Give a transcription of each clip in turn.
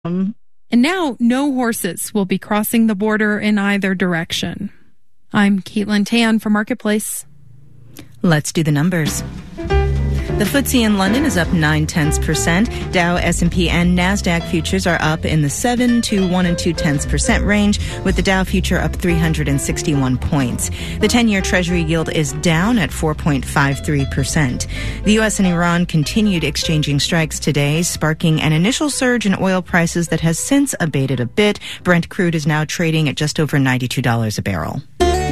And now no horses will be crossing the border in either direction. I'm Caitlin Tan for Marketplace. Let's do the numbers. The FTSE in London is up 0.9%. Dow, S&P, and NASDAQ futures are up in the 7 to 1 2/10% range, with the Dow future up 361 points. The 10-year Treasury yield is down at 4.53%. The U.S. and Iran continued exchanging strikes today, sparking an initial surge in oil prices that has since abated a bit. Brent crude is now trading at just over $92 a barrel.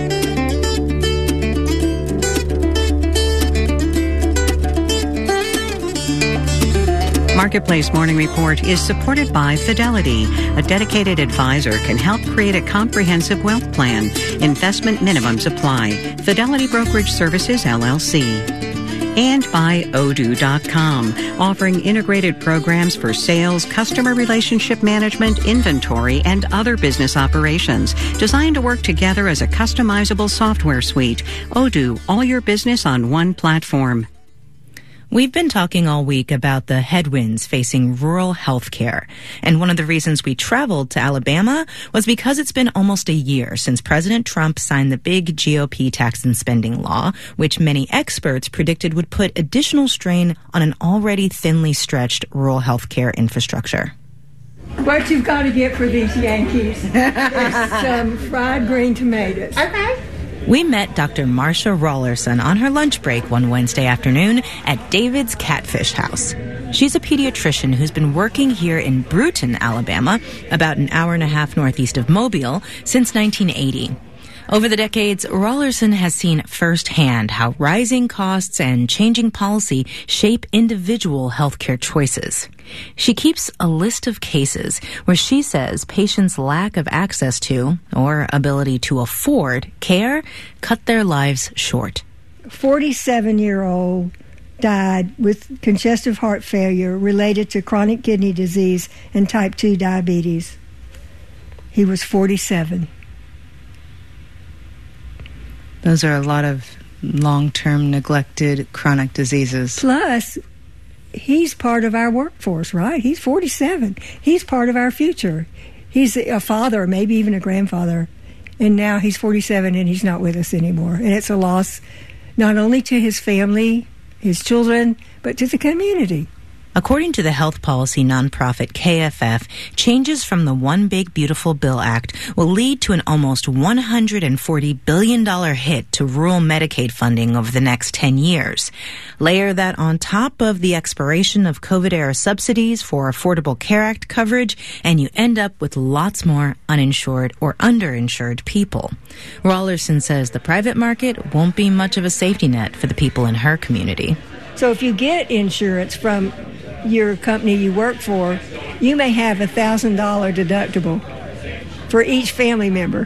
Marketplace Morning Report is supported by Fidelity. A dedicated advisor can help create a comprehensive wealth plan. Investment minimums apply. Fidelity Brokerage Services, LLC. And by Odoo.com, offering integrated programs for sales, customer relationship management, inventory, and other business operations, designed to work together as a customizable software suite. Odoo, all your business on one platform. We've been talking all week about the headwinds facing rural health care. And one of the reasons we traveled to Alabama was because it's been almost a year since President Trump signed the big GOP tax and spending law, which many experts predicted would put additional strain on an already thinly stretched rural health care infrastructure. What you've got to get for these Yankees is some fried green tomatoes. Okay. We met Dr. Marsha Rollerson on her lunch break one Wednesday afternoon at David's Catfish House. She's a pediatrician who's been working here in Brewton, Alabama, about an hour and a half northeast of Mobile, since 1980. Over the decades, Rollerson has seen firsthand how rising costs and changing policy shape individual healthcare choices. She keeps a list of cases where she says patients' lack of access to or ability to afford care cut their lives short. 47-year-old died with congestive heart failure related to chronic kidney disease and type 2 diabetes. He was 47. Those are a lot of long-term neglected chronic diseases. Plus, he's part of our workforce, right? He's 47. He's part of our future. He's a father, maybe even a grandfather. And now he's 47 and he's not with us anymore. And it's a loss not only to his family, his children, but to the community. According to the health policy nonprofit KFF, changes from the One Big Beautiful Bill Act will lead to an almost $140 billion hit to rural Medicaid funding over the next 10 years. Layer that on top of the expiration of COVID-era subsidies for Affordable Care Act coverage, and you end up with lots more uninsured or underinsured people. Rollerson says the private market won't be much of a safety net for the people in her community. So if you get insurance from your company you work for, you may have $1,000 deductible for each family member.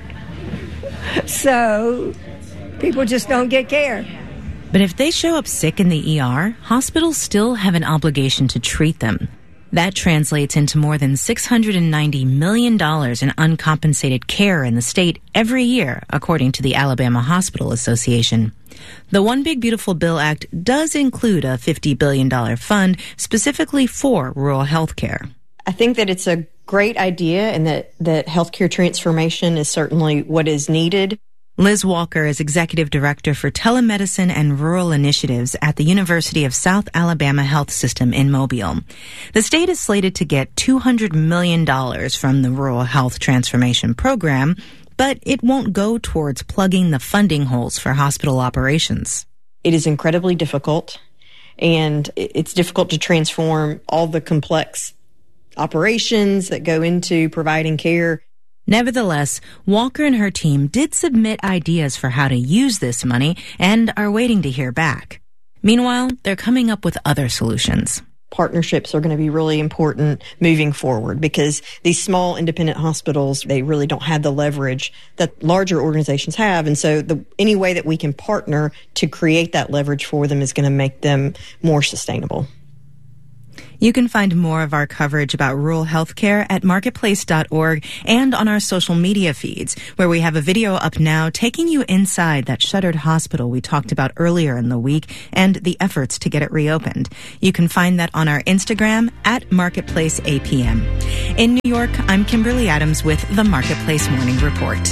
So people just don't get care. But if they show up sick in the ER, hospitals still have an obligation to treat them. That translates into more than $690 million in uncompensated care in the state every year, according to the Alabama Hospital Association. The One Big Beautiful Bill Act does include a $50 billion fund specifically for rural health care. I think that it's a great idea and that healthcare transformation is certainly what is needed. Liz Walker is Executive Director for Telemedicine and Rural Initiatives at the University of South Alabama Health System in Mobile. The state is slated to get $200 million from the Rural Health Transformation Program, but it won't go towards plugging the funding holes for hospital operations. It is incredibly difficult, and it's difficult to transform all the complex operations that go into providing care. Nevertheless, Walker and her team did submit ideas for how to use this money and are waiting to hear back. Meanwhile, they're coming up with other solutions. Partnerships are going to be really important moving forward because these small independent hospitals, they really don't have the leverage that larger organizations have. And so any way that we can partner to create that leverage for them is going to make them more sustainable. You can find more of our coverage about rural healthcare at marketplace.org and on our social media feeds, where we have a video up now taking you inside that shuttered hospital we talked about earlier in the week and the efforts to get it reopened. You can find that on our Instagram at MarketplaceAPM. In New York, I'm Kimberly Adams with the Marketplace Morning Report.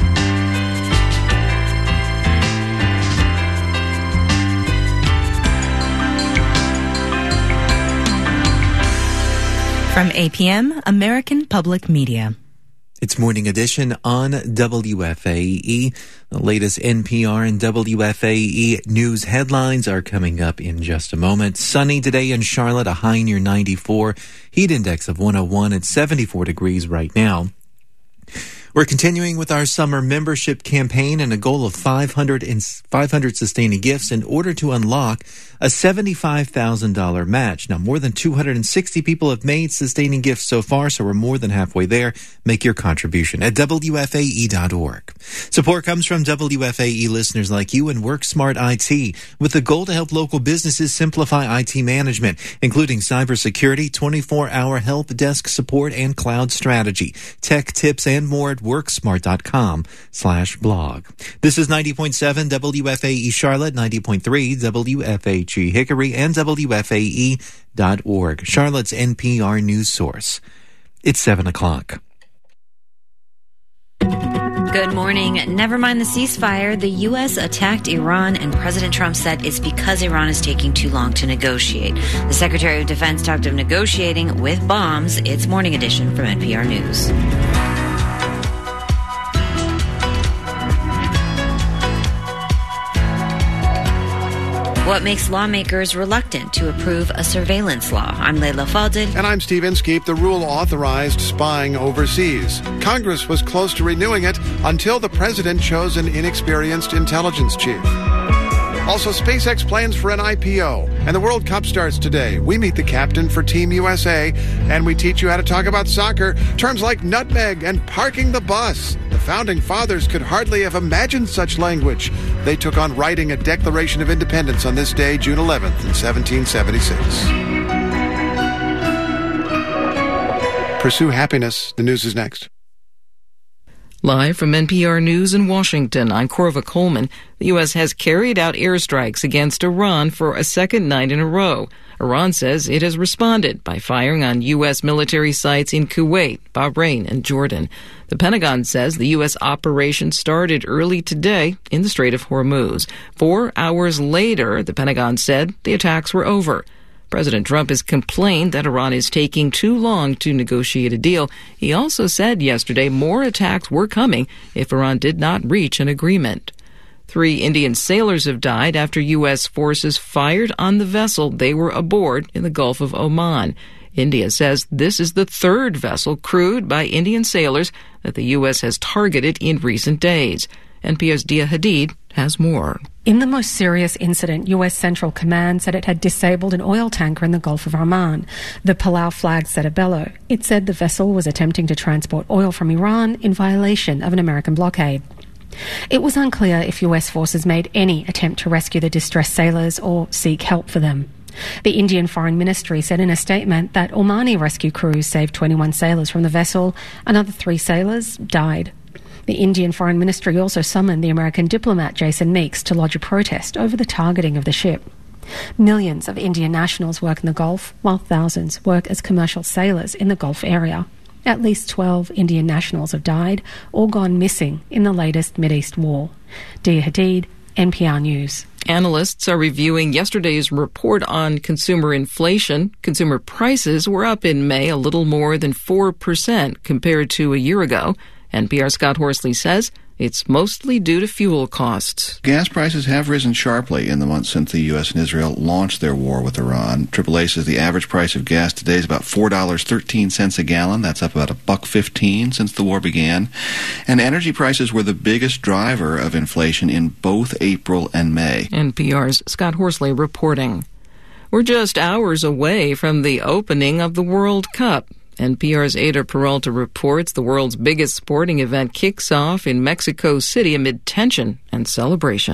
From APM, American Public Media. It's Morning Edition on WFAE. The latest NPR and WFAE news headlines are coming up in just a moment. Sunny today in Charlotte, a high near 94. Heat index of 101 at 74 degrees right now. We're continuing with our summer membership campaign and a goal of 500 sustaining gifts in order to unlock a $75,000 match. Now, more than 260 people have made sustaining gifts so far, so we're more than halfway there. Make your contribution at WFAE.org. Support comes from WFAE listeners like you and WorkSmart IT, with the goal to help local businesses simplify IT management, including cybersecurity, 24-hour help desk support, and cloud strategy. Tech tips and more at worksmart.com/blog. This is 90.7 WFAE Charlotte, 90.3 WFAG Hickory, and WFAE.org, Charlotte's NPR news source. It's 7 o'clock. Good morning. Never mind the ceasefire. The U.S. attacked Iran, and President Trump said it's because Iran is taking too long to negotiate. The Secretary of Defense talked of negotiating with bombs. It's Morning Edition from NPR News. What makes lawmakers reluctant to approve a surveillance law? I'm Leila Fadel. And I'm Steve Inskeep. The rule authorized spying overseas. Congress was close to renewing it until the president chose an inexperienced intelligence chief. Also, SpaceX plans for an IPO. And the World Cup starts today. We meet the captain for Team USA, and we teach you how to talk about soccer. Terms like nutmeg and parking the bus. The founding fathers could hardly have imagined such language. They took on writing a Declaration of Independence on this day, June 11th, in 1776. Pursue happiness. The news is next. Live from NPR News in Washington, I'm Corva Coleman. The U.S. has carried out airstrikes against Iran for a second night in a row. Iran says it has responded by firing on U.S. military sites in Kuwait, Bahrain, and Jordan. The Pentagon says the U.S. operation started early today in the Strait of Hormuz. 4 hours later, the Pentagon said the attacks were over. President Trump has complained that Iran is taking too long to negotiate a deal. He also said yesterday more attacks were coming if Iran did not reach an agreement. 3 Indian sailors have died after U.S. forces fired on the vessel they were aboard in the Gulf of Oman. India says this is the 3rd vessel crewed by Indian sailors that the U.S. has targeted in recent days. NPR's Dia Hadid has more. In the most serious incident, U.S. Central Command said it had disabled an oil tanker in the Gulf of Oman. The Palau flag set a bellow. It said the vessel was attempting to transport oil from Iran in violation of an American blockade. It was unclear if U.S. forces made any attempt to rescue the distressed sailors or seek help for them. The Indian Foreign Ministry said in a statement that Omani rescue crews saved 21 sailors from the vessel. Another 3 sailors died. The Indian Foreign Ministry also summoned the American diplomat Jason Meeks to lodge a protest over the targeting of the ship. Millions of Indian nationals work in the Gulf, while thousands work as commercial sailors in the Gulf area. At least 12 Indian nationals have died or gone missing in the latest Mideast war. Dia Hadid, NPR News. Analysts are reviewing yesterday's report on consumer inflation. Consumer prices were up in May a little more than 4% compared to a year ago. NPR's Scott Horsley says it's mostly due to fuel costs. Gas prices have risen sharply in the months since the U.S. and Israel launched their war with Iran. AAA says the average price of gas today is about $4.13 a gallon. That's up about $1.15 since the war began. And energy prices were the biggest driver of inflation in both April and May. NPR's Scott Horsley reporting. We're just hours away from the opening of the World Cup. NPR's Ada Peralta reports the world's biggest sporting event kicks off in Mexico City amid tension and celebration.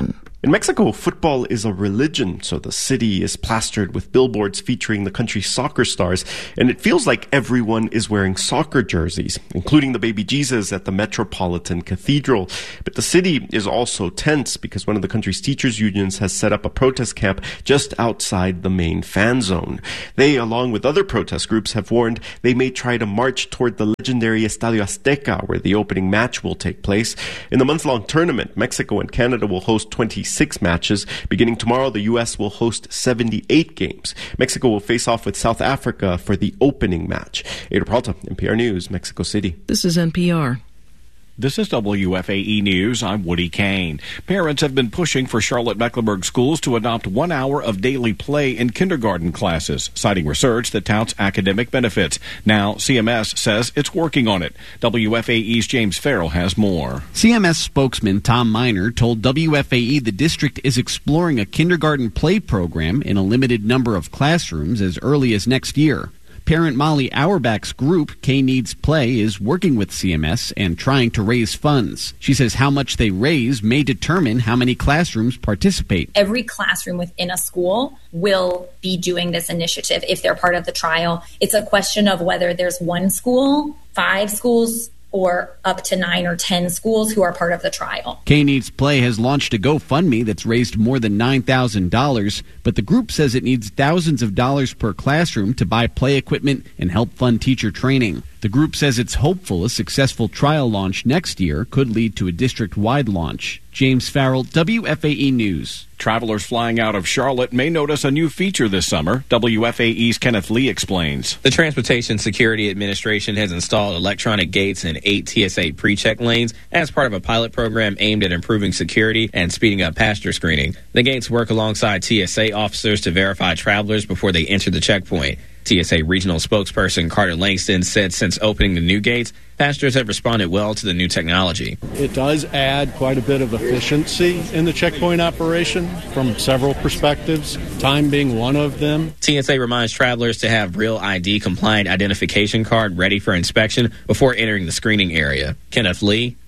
In Mexico, football is a religion, so the city is plastered with billboards featuring the country's soccer stars, and it feels like everyone is wearing soccer jerseys, including the baby Jesus at the Metropolitan Cathedral. But the city is also tense because one of the country's teachers' unions has set up a protest camp just outside the main fan zone. They, along with other protest groups, have warned they may try to march toward the legendary Estadio Azteca, where the opening match will take place. In the month-long tournament, Mexico and Canada will host 26 matches. Beginning tomorrow, the U.S. will host 78 games. Mexico will face off with South Africa for the opening match. Ada Peralta, NPR News, Mexico City. This is NPR. This is WFAE News. I'm Woody Kane. Parents have been pushing for Charlotte-Mecklenburg schools to adopt 1 hour of daily play in kindergarten classes, citing research that touts academic benefits. Now, CMS says it's working on it. WFAE's James Farrell has more. CMS spokesman Tom Miner told WFAE the district is exploring a kindergarten play program in a limited number of classrooms as early as next year. Parent Molly Auerbach's group, K Needs Play, is working with CMS and trying to raise funds. She says how much they raise may determine how many classrooms participate. Every classroom within a school will be doing this initiative if they're part of the trial. It's a question of whether there's one school, 5 schools, or up to 9 or 10 schools who are part of the trial. K Needs Play has launched a GoFundMe that's raised more than $9,000, but the group says it needs thousands of dollars per classroom to buy play equipment and help fund teacher training. The group says it's hopeful a successful trial launch next year could lead to a district-wide launch. James Farrell, WFAE News. Travelers flying out of Charlotte may notice a new feature this summer. WFAE's Kenneth Lee explains. The Transportation Security Administration has installed electronic gates in 8 TSA pre-check lanes as part of a pilot program aimed at improving security and speeding up passenger screening. The gates work alongside TSA officers to verify travelers before they enter the checkpoint. TSA regional spokesperson Carter Langston said since opening the new gates, passengers have responded well to the new technology. It does add quite a bit of efficiency in the checkpoint operation from several perspectives, time being one of them. TSA reminds travelers to have Real ID compliant identification card ready for inspection before entering the screening area. Kenneth Lee,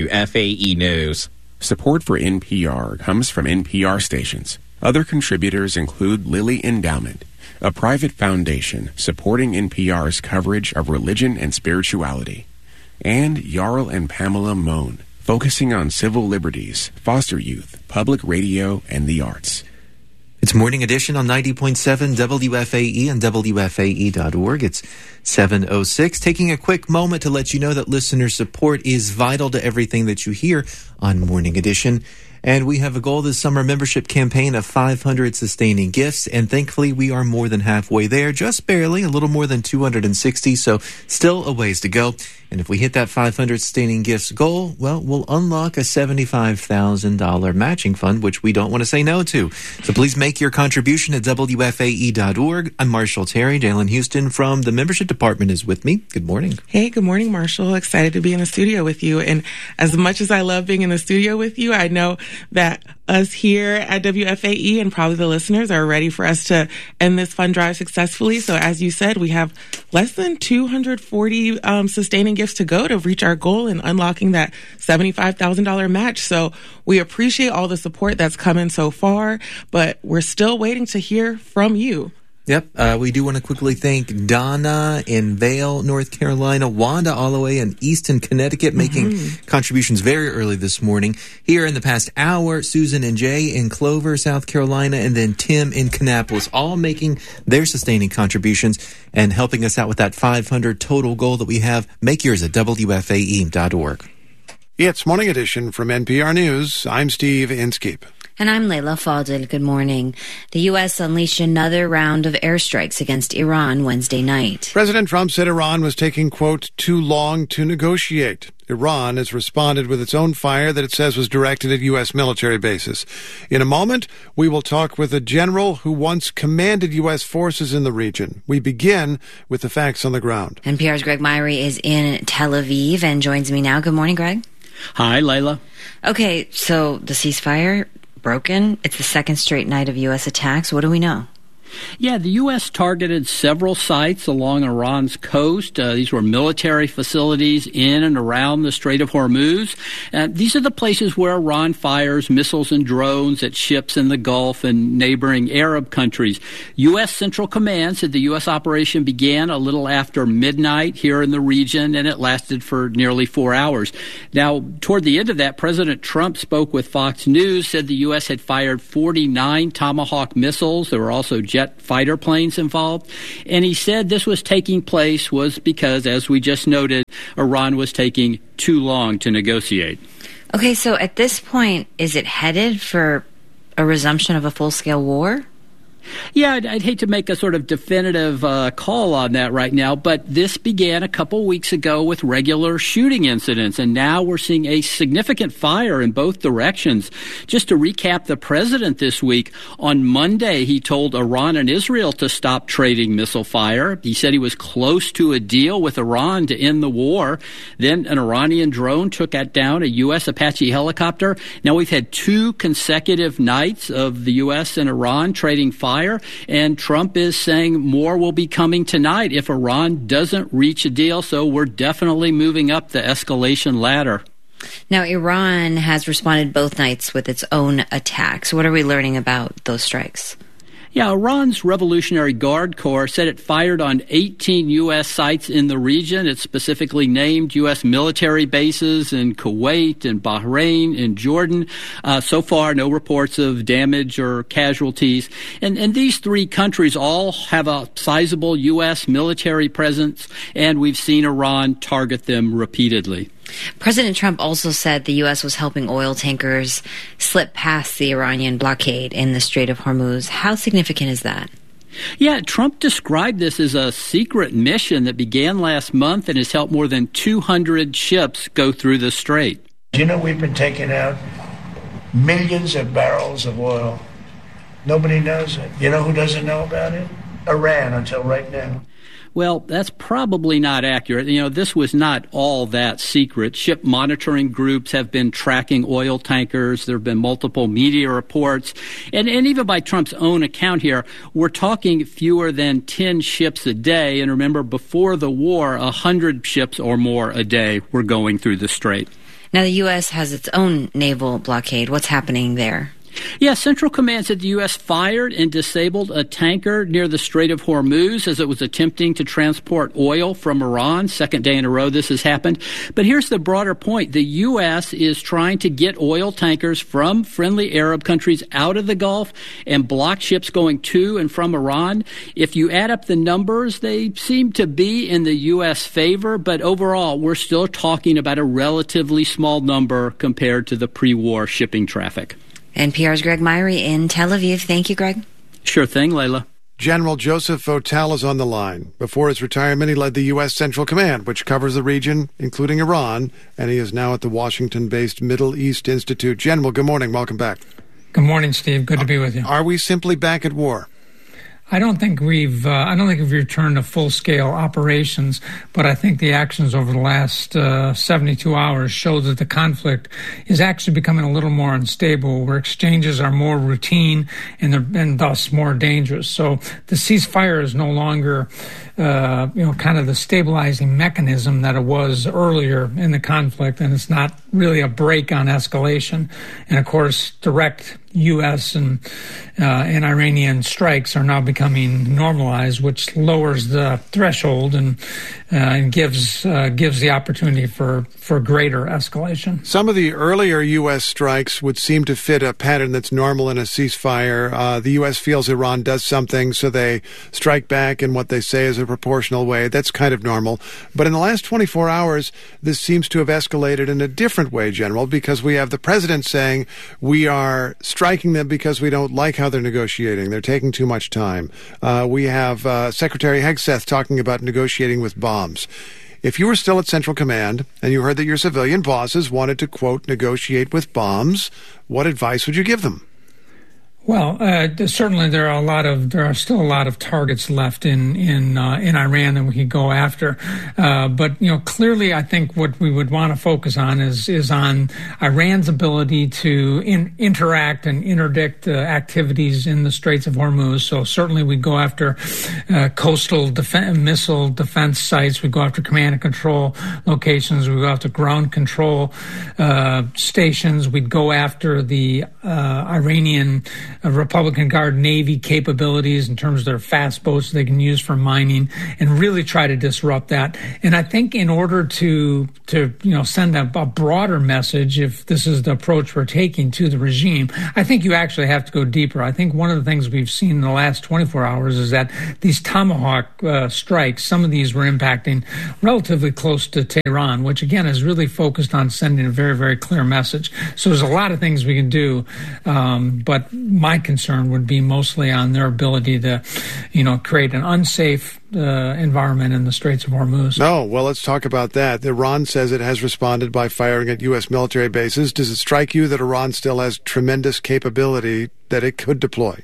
WFAE News. Support for NPR comes from NPR stations. Other contributors include Lilly Endowment, a private foundation supporting NPR's coverage of religion and spirituality, and Jarl and Pamela Mohn, focusing on civil liberties, foster youth, public radio, and the arts. It's Morning Edition on 90.7 WFAE and WFAE.org. It's 7:06. Taking a quick moment to let you know that listener support is vital to everything that you hear on Morning Edition. And we have a goal this summer membership campaign of 500 sustaining gifts. And thankfully, we are more than halfway there, just barely, a little more than 260. So still a ways to go. And if we hit that 500 sustaining gifts goal, well, we'll unlock a $75,000 matching fund, which we don't want to say no to. So please make your contribution at WFAE.org. I'm Marshall Terry. Jalen Houston from the membership department is with me. Good morning. Hey, good morning, Marshall. Excited to be in the studio with you. And as much as I love being in the studio with you, I know that us here at WFAE and probably the listeners are ready for us to end this fund drive successfully. So as you said, we have less than 240 sustaining gifts to go to reach our goal in unlocking that $75,000 match. So we appreciate all the support that's come in so far, but we're still waiting to hear from you. Yep. We do want to quickly thank Donna in Vail, North Carolina, Wanda all the way in Easton, Connecticut, making contributions very early this morning. Here in the past hour, Susan and Jay in Clover, South Carolina, and then Tim in Kannapolis, all making their sustaining contributions and helping us out with that 500 total goal that we have. Make yours at WFAE.org. It's Morning Edition from NPR News. I'm Steve Inskeep. And I'm Layla Fadel. Good morning. The U.S. unleashed another round of airstrikes against Iran Wednesday night. President Trump said Iran was taking, quote, too long to negotiate. Iran has responded with its own fire that it says was directed at U.S. military bases. In a moment, we will talk with a general who once commanded U.S. forces in the region. We begin with the facts on the ground. NPR's Greg Myrie is in Tel Aviv and joins me now. Good morning, Greg. Hi, Layla. Okay, so the ceasefire broken. It's the second straight night of U.S. attacks. What do we know? Yeah, the U.S. targeted several sites along Iran's coast. These were military facilities in and around the Strait of Hormuz. These are the places where Iran fires missiles and drones at ships in the Gulf and neighboring Arab countries. U.S. Central Command said the U.S. operation began a little after midnight here in the region, and it lasted for nearly 4 hours. Now, toward the end of that, President Trump spoke with Fox News, said the U.S. had fired 49 Tomahawk missiles. There were also jet fighter planes involved. And he said this was taking place was because, as we just noted, Iran was taking too long to negotiate. Okay, so at this point, is it headed for a resumption of a full-scale war? Yeah, I'd hate to make a sort of definitive call on that right now, but this began a couple weeks ago with regular shooting incidents, and now we're seeing a significant fire in both directions. Just to recap the president this week, on Monday he told Iran and Israel to stop trading missile fire. He said he was close to a deal with Iran to end the war. Then an Iranian drone took down a U.S. Apache helicopter. Now we've had 2 consecutive nights of the U.S. and Iran trading fire. And Trump is saying more will be coming tonight if Iran doesn't reach a deal. So we're definitely moving up the escalation ladder. Now, Iran has responded both nights with its own attacks. What are we learning about those strikes? Yeah, Iran's Revolutionary Guard Corps said it fired on 18 U.S. sites in the region. It specifically named U.S. military bases in Kuwait and Bahrain and Jordan. So far, no reports of damage or casualties. And these 3 countries all have a sizable U.S. military presence, and we've seen Iran target them repeatedly. President Trump also said the U.S. was helping oil tankers slip past the Iranian blockade in the Strait of Hormuz. How significant is that? Yeah, Trump described this as a secret mission that began last month and has helped more than 200 ships go through the strait. Do you know we've been taking out millions of barrels of oil? Nobody knows it. You know who doesn't know about it? Iran, until right now. Well, that's probably not accurate. You know, this was not all that secret. Ship monitoring groups have been tracking oil tankers. There have been multiple media reports. And even by Trump's own account here, we're talking fewer than 10 ships a day. And remember, before the war, 100 ships or more a day were going through the strait. Now, the U.S. has its own naval blockade. What's happening there? Yeah, Central Command said the U.S. fired and disabled a tanker near the Strait of Hormuz as it was attempting to transport oil from Iran. Second day in a row this has happened. But here's the broader point. The U.S. is trying to get oil tankers from friendly Arab countries out of the Gulf and block ships going to and from Iran. If you add up the numbers, they seem to be in the U.S. favor. But overall, we're still talking about a relatively small number compared to the pre-war shipping traffic. NPR's Greg Myrie in Tel Aviv. Thank you, Greg. Sure thing, Layla. General Joseph Votel is on the line. Before his retirement, he led the U.S. Central Command, which covers the region, including Iran, and he is now at the Washington-based Middle East Institute. General, good morning. Welcome back. Good morning, Steve. Good to be with you. Are we simply back at war? I don't think we've returned to full-scale operations, but I think the actions over the last 72 hours show that the conflict is actually becoming a little more unstable, where exchanges are more routine and thus more dangerous. So the ceasefire is no longer, kind of the stabilizing mechanism that it was earlier in the conflict, and it's not really a break on escalation. And of course, direct U.S. and Iranian strikes are now becoming normalized, which lowers the threshold and gives the opportunity for greater escalation. Some of the earlier U.S. strikes would seem to fit a pattern that's normal in a ceasefire. The U.S. feels Iran does something, so they strike back in what they say is a proportional way. That's kind of normal. But in the last 24 hours, this seems to have escalated in a different way, General, because we have the president saying we are striking them because we don't like how they're negotiating. They're taking too much time. We have Secretary Hegseth talking about negotiating with bombs. If you were still at Central Command and you heard that your civilian bosses wanted to, quote, negotiate with bombs, what advice would you give them? Well, certainly there are still a lot of targets left in Iran that we could go after. But clearly, I think what we would want to focus on is on Iran's ability to interact and interdict activities in the Straits of Hormuz. So certainly we go after coastal missile defense sites. We go after command and control locations. We go after ground control stations. We'd go after the Iranian Republican Guard Navy capabilities in terms of their fast boats they can use for mining, and really try to disrupt that. And I think in order to send a broader message, if this is the approach we're taking to the regime, I think you actually have to go deeper. I think one of the things we've seen in the last 24 hours is that these Tomahawk strikes, some of these were impacting relatively close to Tehran, which again is really focused on sending a very, very clear message. So there's a lot of things we can do, but my concern would be mostly on their ability to, create an unsafe environment in the Straits of Hormuz. No, well, let's talk about that. Iran says it has responded by firing at U.S. military bases. Does it strike you that Iran still has tremendous capability that it could deploy?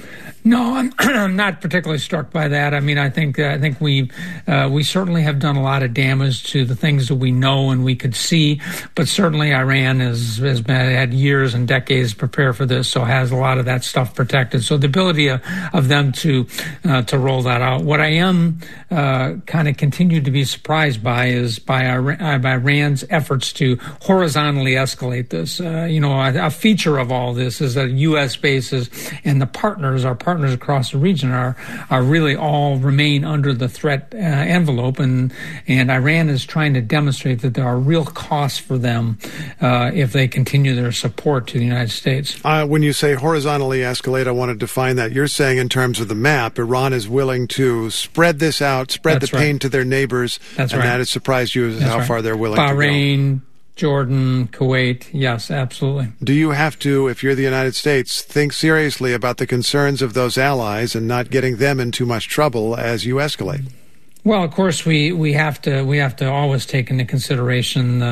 No, I'm not particularly struck by that. I mean, I think we certainly have done a lot of damage to the things that we know and we could see, but certainly Iran has had years and decades to prepare for this, so has a lot of that stuff protected. So the ability of them to roll that out. What I am kind of continue to be surprised by is by Iran's efforts to horizontally escalate this. A feature of all this is that U.S. bases and our partners across the region are really all remain under the threat envelope, and Iran is trying to demonstrate that there are real costs for them if they continue their support to the United States. When you say horizontally escalate, I want to define that. You're saying in terms of the map, Iran is willing to spread this out, spread the pain to their neighbors, and that has surprised you as how far they're willing to go. Bahrain, Jordan, Kuwait, yes, absolutely. Do you have to, if you're the United States, think seriously about the concerns of those allies and not getting them in too much trouble as you escalate? Well, of course, we have to always take into consideration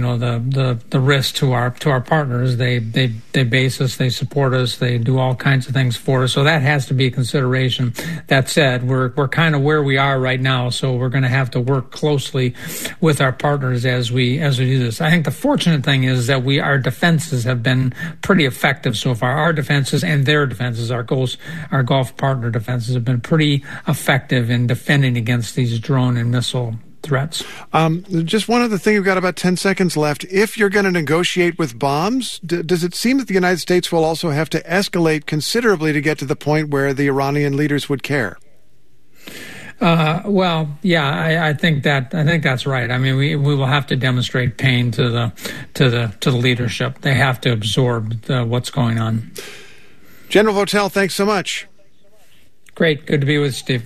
the risk to our partners. They base us, they support us, they do all kinds of things for us. So that has to be a consideration. That said, we're kind of where we are right now, so we're going to have to work closely with our partners as we do this. I think the fortunate thing is that our defenses have been pretty effective so far. Our defenses and their defenses, our Gulf partner defenses, have been pretty effective in defending against these drone and missile threats. Just one other thing, we've got about 10 seconds left. If you're going to negotiate with bombs, does it seem that the United States will also have to escalate considerably to get to the point where the Iranian leaders would care? Well, yeah, I think that's right. I mean, we will have to demonstrate pain to the leadership. They have to absorb what's going on. General Votel, thanks so much. Great. Good to be with Steve.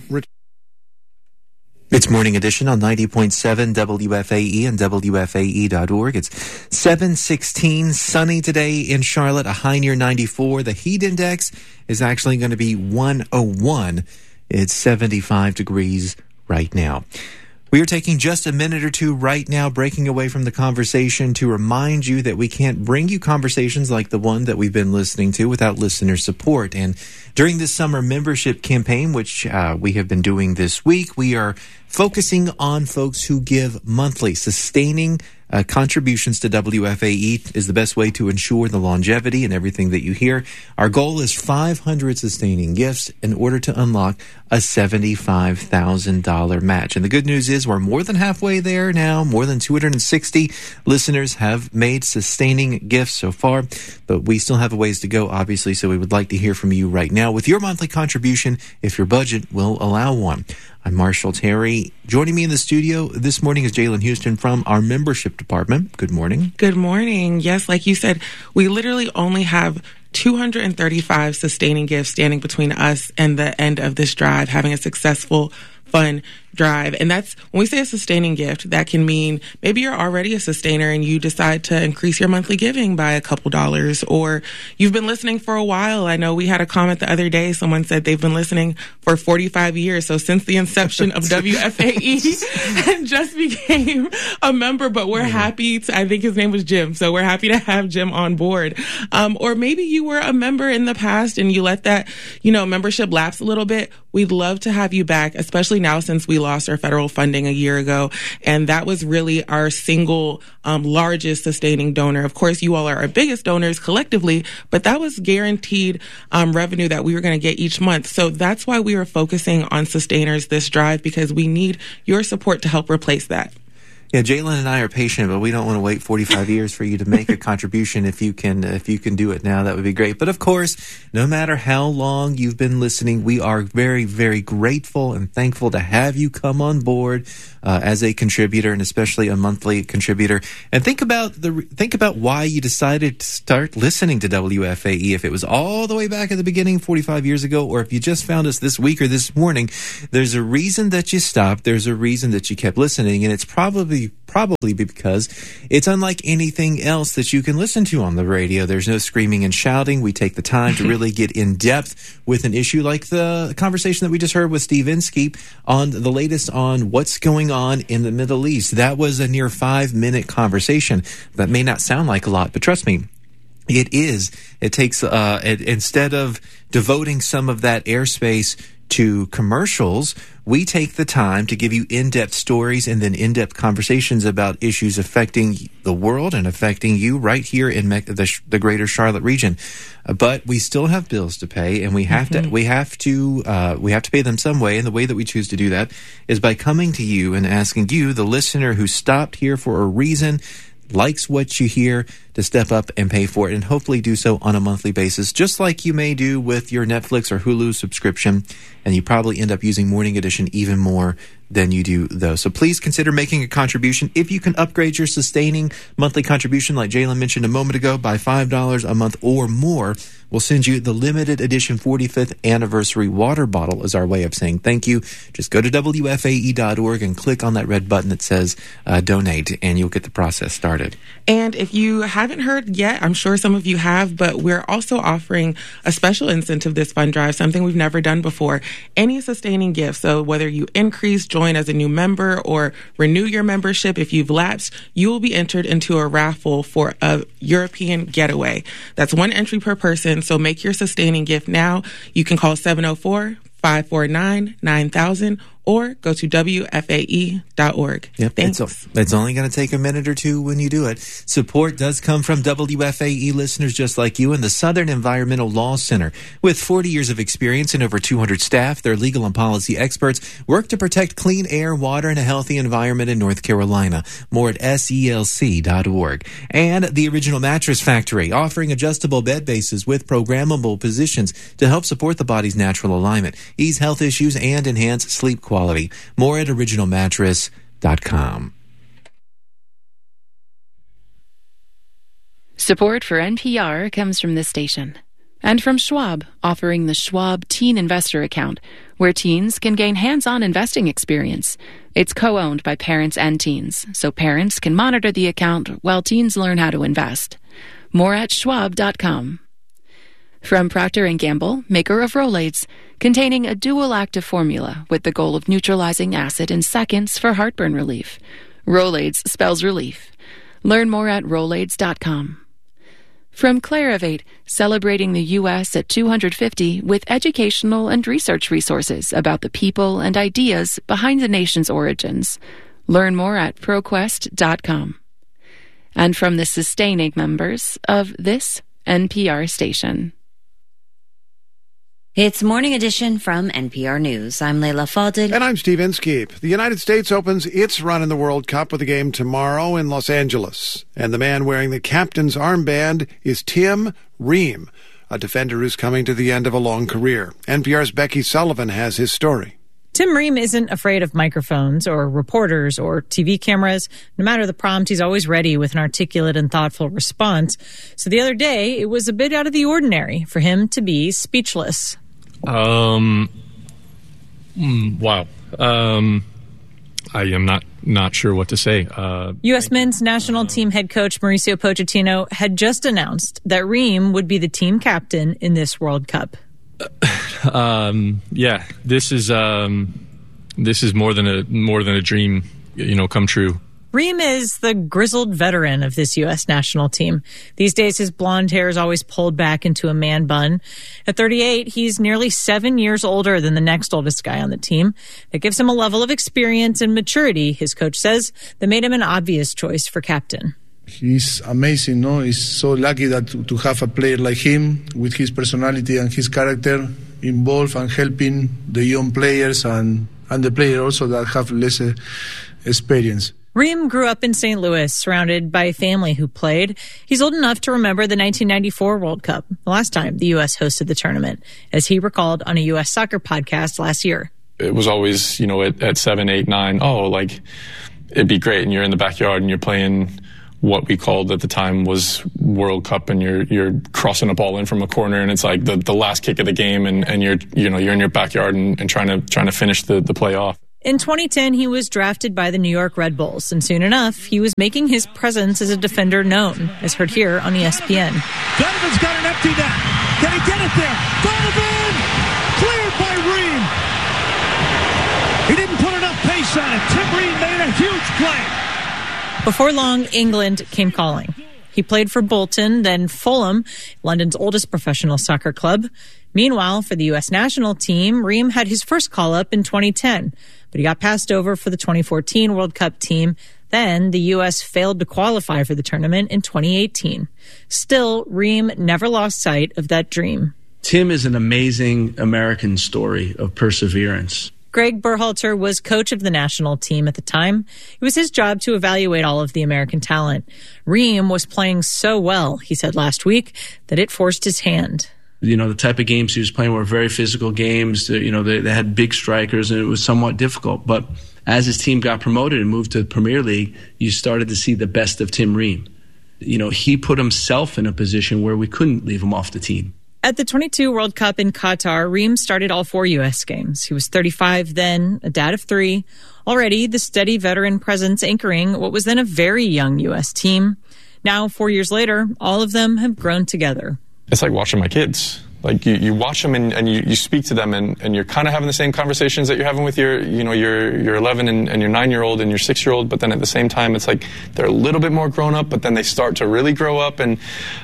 It's Morning Edition on 90.7 WFAE and WFAE.org. It's 7:16, sunny today in Charlotte, a high near 94. The heat index is actually going to be 101. It's 75 degrees right now. We are taking just a minute or two right now, breaking away from the conversation to remind you that we can't bring you conversations like the one that we've been listening to without listener support. And during this summer membership campaign, which we have been doing this week, we are focusing on folks who give monthly. Sustaining contributions to WFAE is the best way to ensure the longevity and everything that you hear. Our goal is 500 sustaining gifts in order to unlock a $75,000 match. And the good news is we're more than halfway there now. More than 260 listeners have made sustaining gifts so far, but we still have a ways to go, obviously, so we would like to hear from you right now with your monthly contribution if your budget will allow one. I'm Marshall Terry. Joining me in the studio this morning is Jalen Houston from our membership department. Good morning. Good morning. Yes, like you said, we literally only have 235 sustaining gifts standing between us and the end of this drive, having a successful fun drive. And that's, when we say a sustaining gift, that can mean maybe you're already a sustainer and you decide to increase your monthly giving by a couple dollars, or you've been listening for a while. I know we had a comment the other day. Someone said they've been listening for 45 years. So since the inception of WFAE and just became a member, but we're happy to, I think his name was Jim. So we're happy to have Jim on board. Or maybe you were a member in the past and you let that, membership lapse a little bit. We'd love to have you back, especially now since we lost our federal funding a year ago. And that was really our single largest sustaining donor. Of course, you all are our biggest donors collectively, but that was guaranteed revenue that we were going to get each month. So that's why we were focusing on sustainers this drive, because we need your support to help replace that. Yeah, Jalen and I are patient, but we don't want to wait 45 years for you to make a contribution. If you can do it now, that would be great. But of course, no matter how long you've been listening, we are very, very grateful and thankful to have you come on board as a contributor, and especially a monthly contributor. And think about why you decided to start listening to WFAE. If it was all the way back at the beginning, 45 years ago, or if you just found us this week or this morning, there's a reason that you stopped. There's a reason that you kept listening, and it's probably because it's unlike anything else that you can listen to on the radio. There's no screaming and shouting. We take the time to really get in depth with an issue like the conversation that we just heard with Steve Inskeep on the latest on what's going on in the Middle East. That was a near 5-minute conversation. That may not sound like a lot, but trust me, it is. It takes, instead of devoting some of that airspace to commercials, we take the time to give you in-depth stories and then in-depth conversations about issues affecting the world and affecting you right here in the greater Charlotte region. But we still have bills to pay, and we have to pay them some way. And the way that we choose to do that is by coming to you and asking you, the listener who stopped here for a reason, likes what you hear, to step up and pay for it, and hopefully do so on a monthly basis, just like you may do with your Netflix or Hulu subscription, and you probably end up using Morning Edition even more than you do those. So please consider making a contribution. If you can upgrade your sustaining monthly contribution, like Jalen mentioned a moment ago, by $5 a month or more, we'll send you the limited edition 45th anniversary water bottle as our way of saying thank you. Just go to WFAE.org and click on that red button that says donate, and you'll get the process started. And if you haven't heard yet, I'm sure some of you have, but we're also offering a special incentive this fund drive, something we've never done before. Any sustaining gift, so whether you increase, join as a new member, or renew your membership, if you've lapsed, you will be entered into a raffle for a European getaway. That's one entry per person, so make your sustaining gift now. You can call 704-549-9000 or go to WFAE.org. Yep, Thanks. It's only going to take a minute or two when you do it. Support does come from WFAE listeners just like you and the Southern Environmental Law Center. With 40 years of experience and over 200 staff, their legal and policy experts work to protect clean air, water, and a healthy environment in North Carolina. More at SELC.org. And the Original Mattress Factory, offering adjustable bed bases with programmable positions to help support the body's natural alignment, ease health issues, and enhance sleep quality. More at originalmattress.com. Support for NPR comes from this station and from Schwab, offering the Schwab Teen Investor Account, where teens can gain hands-on investing experience. It's co-owned by parents and teens, so parents can monitor the account while teens learn how to invest. More at schwab.com. From Procter & Gamble, maker of Rolaids, containing a dual active formula with the goal of neutralizing acid in seconds for heartburn relief. Rolaids spells relief. Learn more at Rolaids.com. From Clarivate, celebrating the U.S. at 250 with educational and research resources about the people and ideas behind the nation's origins. Learn more at ProQuest.com. And from the sustaining members of this NPR station. It's Morning Edition from NPR News. I'm Leila Fadel. And I'm Steve Inskeep. The United States opens its run in the World Cup with a game tomorrow in Los Angeles. And the man wearing the captain's armband is Tim Ream, a defender who's coming to the end of a long career. NPR's Becky Sullivan has his story. Tim Ream isn't afraid of microphones or reporters or TV cameras. No matter the prompt, he's always ready with an articulate and thoughtful response. So the other day, it was a bit out of the ordinary for him to be speechless. Wow. I am not sure what to say. U.S. men's national team head coach Mauricio Pochettino had just announced that Reem would be the team captain in this World Cup. Yeah, this is more than a dream, come true. Reem is the grizzled veteran of this U.S. national team. These days, his blonde hair is always pulled back into a man bun. At 38, he's nearly 7 years older than the next oldest guy on the team. That gives him a level of experience and maturity, his coach says, that made him an obvious choice for captain. He's amazing, no? He's so lucky that to have a player like him with his personality and his character involved and helping the young players and the players also that have less experience. Reem grew up in St. Louis, surrounded by a family who played. He's old enough to remember the 1994 World Cup, the last time the U.S. hosted the tournament, as he recalled on a U.S. soccer podcast last year. It was always, at 7, 8, 9, it'd be great, and you're in the backyard and you're playing what we called at the time was World Cup, and you're crossing a ball in from a corner, and it's like the last kick of the game, and you're in your backyard and trying to finish the play off. In 2010, he was drafted by the New York Red Bulls, and soon enough, he was making his presence as a defender known, as heard here on ESPN. Donovan's got an empty net. Can he get it there? Donovan! Cleared by Reem. He didn't put enough pace on it. Tim Reem made a huge play. Before long, England came calling. He played for Bolton, then Fulham, London's oldest professional soccer club. Meanwhile, for the U.S. national team, Reem had his first call-up in 2010, but he got passed over for the 2014 World Cup team. Then the U.S. failed to qualify for the tournament in 2018. Still, Reem never lost sight of that dream. Tim is an amazing American story of perseverance. Greg Berhalter was coach of the national team at the time. It was his job to evaluate all of the American talent. Reem was playing so well, he said last week, that it forced his hand. The type of games he was playing were very physical games. They had big strikers, and it was somewhat difficult. But as his team got promoted and moved to the Premier League, you started to see the best of Tim Reem. He put himself in a position where we couldn't leave him off the team. At the 22 World Cup in Qatar, Reem started all 4 U.S. games. He was 35 then, a dad of 3. Already, the steady veteran presence anchoring what was then a very young U.S. team. Now, 4 years later, all of them have grown together. It's like watching my kids. Like you watch them and you speak to them and you're kind of having the same conversations that you're having with your 11 and your 9-year-old and your 6-year-old, but then at the same time it's like they're a little bit more grown up, but then they start to really grow up, and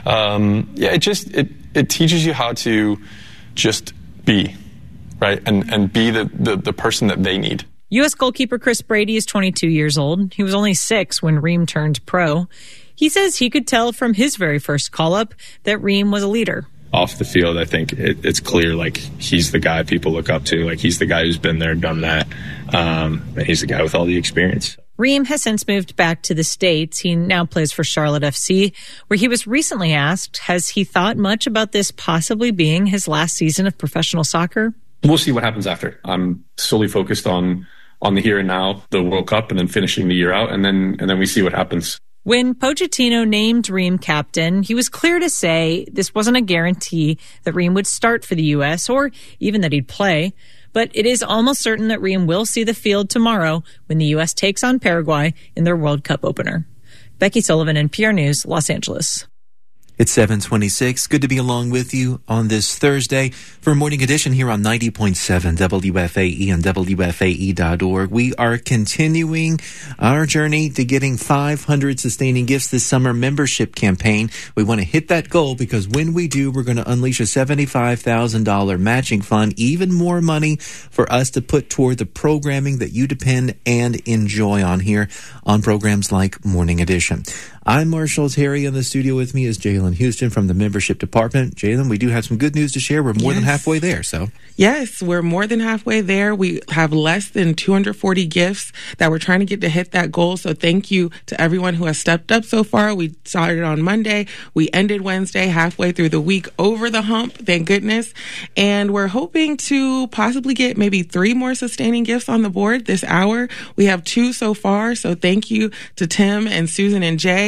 it teaches you how to just be, right, and be the person that they need. U.S. goalkeeper Chris Brady is 22 years old. He was only 6 when Reem turned pro. He says he could tell from his very first call-up that Reem was a leader. Off the field, I think it's clear, like, he's the guy people look up to. Like, he's the guy who's been there, done that. And he's the guy with all the experience. Reem has since moved back to the States. He now plays for Charlotte FC, where he was recently asked, has he thought much about this possibly being his last season of professional soccer? We'll see what happens after. I'm solely focused on the here and now, the World Cup, and then finishing the year out, and then we see what happens. When Pochettino named Reem captain, he was clear to say this wasn't a guarantee that Reem would start for the U.S. or even that he'd play. But it is almost certain that Reem will see the field tomorrow when the U.S. takes on Paraguay in their World Cup opener. Becky Sullivan, NPR News, Los Angeles. It's 7:26. Good to be along with you on this Thursday for a morning edition here on 90.7 WFAE and WFAE.org. We are continuing our journey to getting 500 sustaining gifts this summer membership campaign. We want to hit that goal because when we do, we're going to unleash a $75,000 matching fund, even more money for us to put toward the programming that you depend and enjoy on here on programs like Morning Edition. I'm Marshall Terry. In the studio with me is Jalen Houston from the membership department. Jalen, we do have some good news to share. We're more than halfway there. So yes, we're more than halfway there. We have less than 240 gifts that we're trying to get to hit that goal. So thank you to everyone who has stepped up so far. We started on Monday. We ended Wednesday, halfway through the week, over the hump. Thank goodness. And we're hoping to possibly get maybe 3 more sustaining gifts on the board this hour. We have 2 so far. So thank you to Tim and Susan and Jay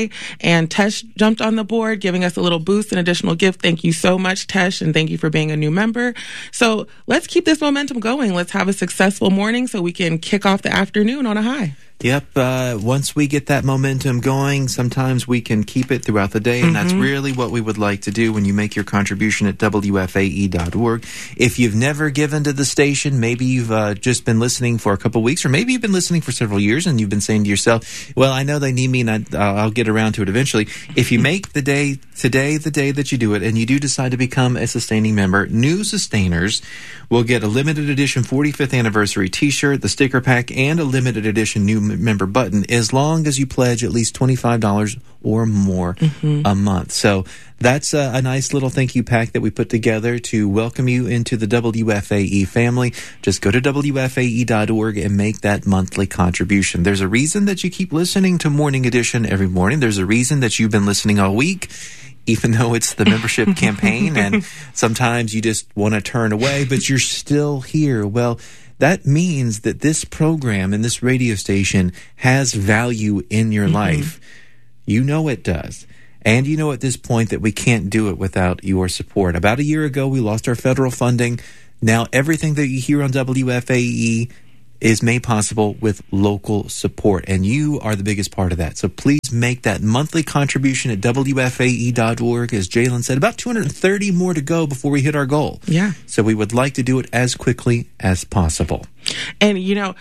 today. And Tesh jumped on the board, giving us a little boost, an additional gift. Thank you so much, Tesh, and thank you for being a new member. So let's keep this momentum going. Let's have a successful morning so we can kick off the afternoon on a high. Yep. Once we get that momentum going, sometimes we can keep it throughout the day, and that's really what we would like to do when you make your contribution at WFAE.org. If you've never given to the station, maybe you've just been listening for a couple weeks, or maybe you've been listening for several years, and you've been saying to yourself, well, I know they need me, and I'll get around to it eventually. If you make the day today the day that you do it, and you do decide to become a sustaining member, new sustainers will get a limited edition 45th anniversary t-shirt, the sticker pack, and a limited edition new member button, as long as you pledge at least $25 or more a month. So that's a nice little thank you pack that we put together to welcome you into the WFAE family. Just go to WFAE.org and make that monthly contribution. There's a reason that you keep listening to Morning Edition every morning. There's a reason that you've been listening all week, even though it's the membership campaign and sometimes you just want to turn away, but you're still here. Well, that means that this program and this radio station has value in your life. You know it does. And you know at this point that we can't do it without your support. About a year ago, we lost our federal funding. Now everything that you hear on WFAE is made possible with local support, and you are the biggest part of that. So please make that monthly contribution at WFAE.org. As Jalen said, about 230 more to go before we hit our goal. Yeah. So we would like to do it as quickly as possible. And, you know,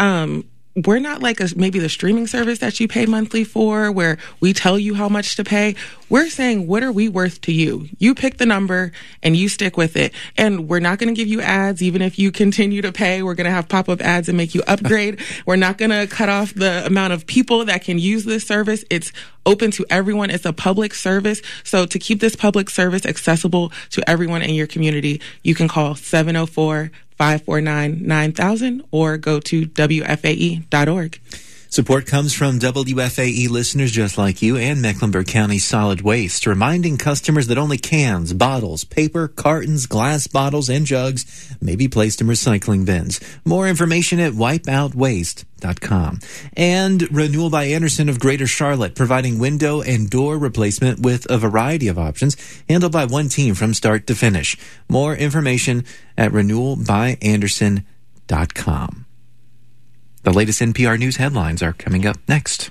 we're not like maybe the streaming service that you pay monthly for, where we tell you how much to pay. We're saying, what are we worth to you? You pick the number and you stick with it. And we're not going to give you ads, even if you continue to pay. We're going to have pop-up ads and make you upgrade. We're not going to cut off the amount of people that can use this service. It's open to everyone. It's a public service. So to keep this public service accessible to everyone in your community, you can call 704-549-9000 or go to WFAE.org. Support comes from WFAE listeners just like you and Mecklenburg County Solid Waste, reminding customers that only cans, bottles, paper, cartons, glass bottles, and jugs may be placed in recycling bins. More information at wipeoutwaste.com. And Renewal by Andersen of Greater Charlotte, providing window and door replacement with a variety of options, handled by one team from start to finish. More information at renewalbyandersen.com. The latest NPR News headlines are coming up next.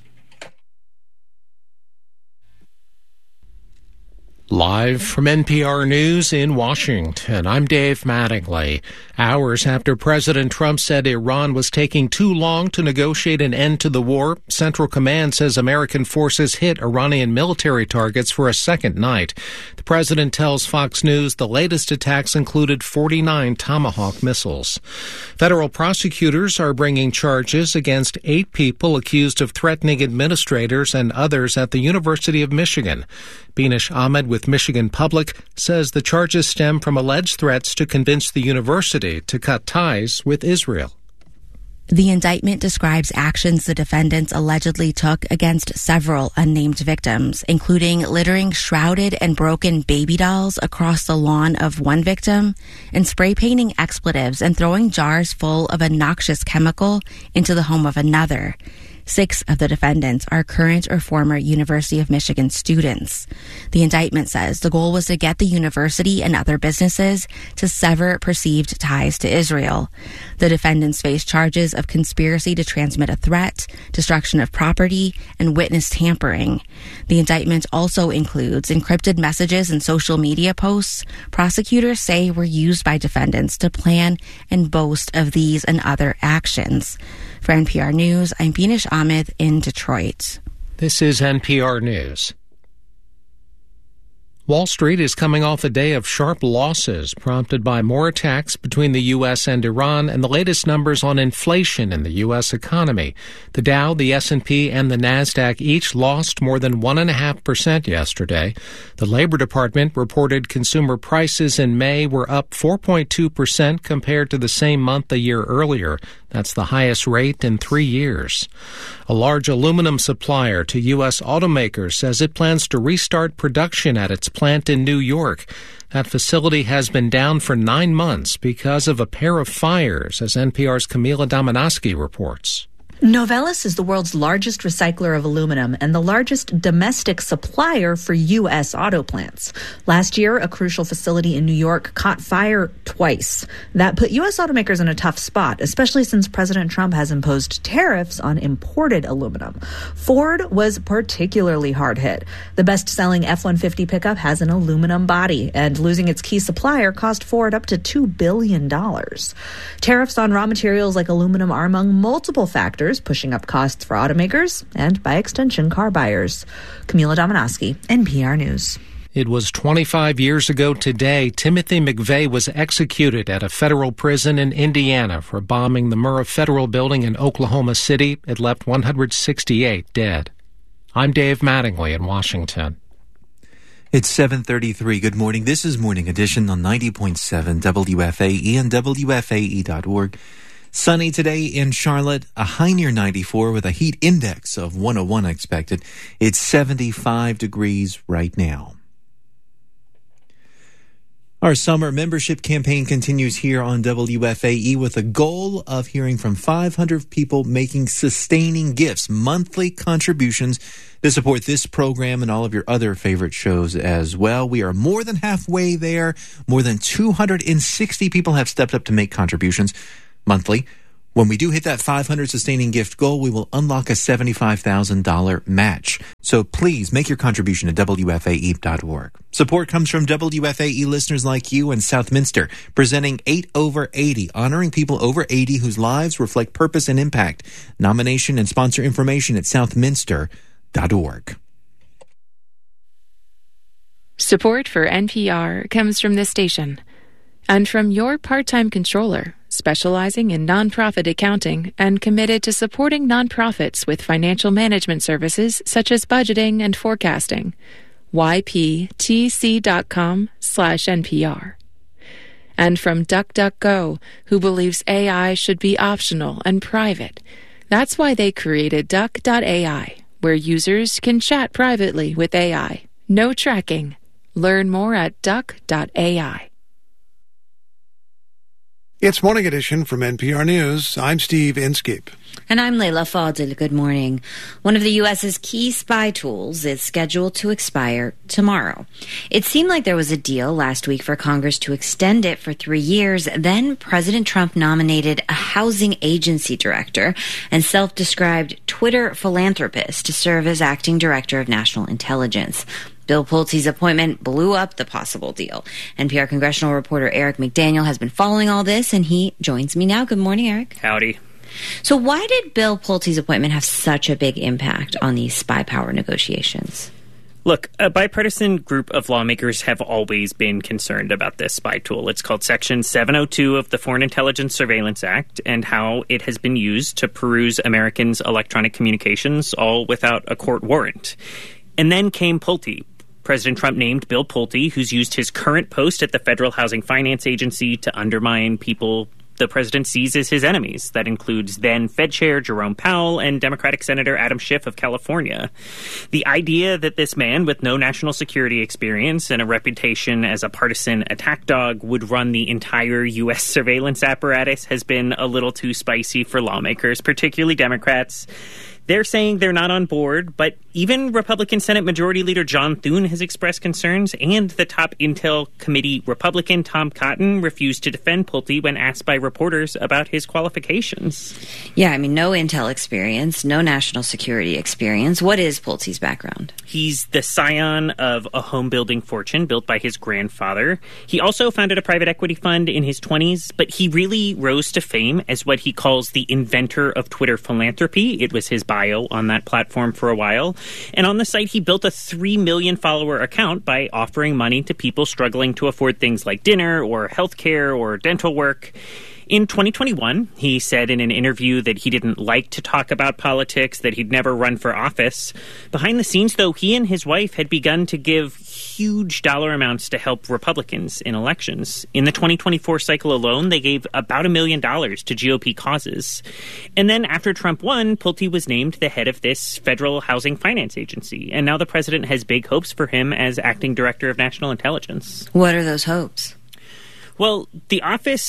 Live from NPR News in Washington, I'm Dave Mattingly. Hours after President Trump said Iran was taking too long to negotiate an end to the war, Central Command says American forces hit Iranian military targets for a second night. The president tells Fox News the latest attacks included 49 Tomahawk missiles. Federal prosecutors are bringing charges against 8 people accused of threatening administrators and others at the University of Michigan. Beanish Ahmed with Michigan Public says the charges stem from alleged threats to convince the university to cut ties with Israel. The indictment describes actions the defendants allegedly took against several unnamed victims, including littering shrouded and broken baby dolls across the lawn of one victim and spray painting expletives and throwing jars full of a noxious chemical into the home of another. 6 of the defendants are current or former University of Michigan students. The indictment says the goal was to get the university and other businesses to sever perceived ties to Israel. The defendants face charges of conspiracy to transmit a threat, destruction of property, and witness tampering. The indictment also includes encrypted messages and social media posts prosecutors say were used by defendants to plan and boast of these and other actions. For NPR News, I'm Beanish Ahmed in Detroit. This is NPR News. Wall Street is coming off a day of sharp losses prompted by more attacks between the U.S. and Iran and the latest numbers on inflation in the U.S. economy. The Dow, the S&P, and the NASDAQ each lost more than 1.5% yesterday. The Labor Department reported consumer prices in May were up 4.2% compared to the same month a year earlier. That's the highest rate in 3 years. A large aluminum supplier to U.S. automakers says it plans to restart production at its plant in New York. That facility has been down for 9 months because of a pair of fires, as NPR's Camila Dominowski reports. Novelis is the world's largest recycler of aluminum and the largest domestic supplier for U.S. auto plants. Last year, a crucial facility in New York caught fire twice. That put U.S. automakers in a tough spot, especially since President Trump has imposed tariffs on imported aluminum. Ford was particularly hard hit. The best-selling F-150 pickup has an aluminum body, and losing its key supplier cost Ford up to $2 billion. Tariffs on raw materials like aluminum are among multiple factors pushing up costs for automakers and, by extension, car buyers. Camila Dominowski, NPR News. It was 25 years ago today, Timothy McVeigh was executed at a federal prison in Indiana for bombing the Murrah Federal Building in Oklahoma City. It left 168 dead. I'm Dave Mattingly in Washington. It's 7:33. Good morning. This is Morning Edition on 90.7 WFAE and WFAE.org. Sunny today in Charlotte, a high near 94 with a heat index of 101 expected. It's 75 degrees right now. Our summer membership campaign continues here on WFAE with a goal of hearing from 500 people making sustaining gifts, monthly contributions to support this program and all of your other favorite shows as well. We are more than halfway there. More than 260 people have stepped up to make contributions monthly. When we do hit that 500 sustaining gift goal, we will unlock a $75,000 match. So please make your contribution at WFAE.org. Support comes from WFAE listeners like you in Southminster, presenting 8 over 80, honoring people over 80 whose lives reflect purpose and impact. Nomination and sponsor information at Southminster.org. Support for NPR comes from this station and from your part-time controller, specializing in nonprofit accounting and committed to supporting nonprofits with financial management services such as budgeting and forecasting. yptc.com/NPR. And from DuckDuckGo, who believes AI should be optional and private. That's why they created Duck.ai, where users can chat privately with AI. No tracking. Learn more at Duck.ai. It's Morning Edition from NPR News. I'm Steve Inskeep. And I'm Layla Fadil. Good morning. One of the U.S.'s key spy tools is scheduled to expire tomorrow. It seemed like there was a deal last week for Congress to extend it for 3 years. Then President Trump nominated a housing agency director and self-described Twitter philanthropist to serve as acting director of national intelligence. Bill Pulte's appointment blew up the possible deal. NPR congressional reporter Eric McDaniel has been following all this, and he joins me now. Good morning, Eric. Howdy. So why did Bill Pulte's appointment have such a big impact on these spy power negotiations? Look, a bipartisan group of lawmakers have always been concerned about this spy tool. It's called Section 702 of the Foreign Intelligence Surveillance Act and how it has been used to peruse Americans' electronic communications, all without a court warrant. And then came Pulte. President Trump named Bill Pulte, who's used his current post at the Federal Housing Finance Agency to undermine people the president sees as his enemies. That includes then Fed Chair Jerome Powell and Democratic Senator Adam Schiff of California. The idea that this man with no national security experience and a reputation as a partisan attack dog would run the entire U.S. surveillance apparatus has been a little too spicy for lawmakers, particularly Democrats. They're saying they're not on board, but even Republican Senate Majority Leader John Thune has expressed concerns, and the top Intel Committee Republican Tom Cotton refused to defend Pulte when asked by reporters about his qualifications. Yeah, I mean, no Intel experience, no national security experience. What is Pulte's background? He's the scion of a home-building fortune built by his grandfather. He also founded a private equity fund in his 20s, but he really rose to fame as what he calls the inventor of Twitter philanthropy. It was his bio on that platform for a while. And on the site, he built a 3 million follower account by offering money to people struggling to afford things like dinner or healthcare or dental work. In 2021, he said in an interview that he didn't like to talk about politics, that he'd never run for office. Behind the scenes, though, he and his wife had begun to give huge dollar amounts to help Republicans in elections. In the 2024 cycle alone, they gave about $1 million to GOP causes. And then after Trump won, Pulte was named the head of this Federal Housing Finance Agency. And now the president has big hopes for him as acting director of national intelligence. What are those hopes? Well, the office